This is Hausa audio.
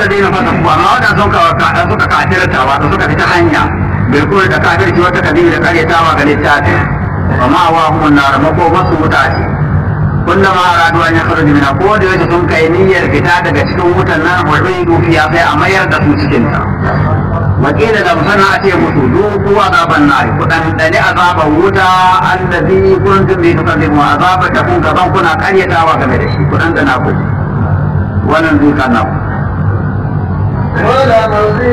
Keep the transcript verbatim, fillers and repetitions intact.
الذين فسقوا ما ودا suka suka kafirta wato suka fita hanya bil kulli da kafirci wata kabila da karyatawa ga littafi wa ma wa hum nar mako masu mutaci kullama aradu an yakhruju min ko da yake sun kai niyyar fita daga cikin wutan nan wa ridu fiya sai a mayar da su cikin ta wakila da musana a ce musu duku azaban nari kudan dani azaban wuta allazi kuntum bi tukadimu azaba da kun gaban kuna karyatawa game da shi kudan da na ku wannan zuka na ku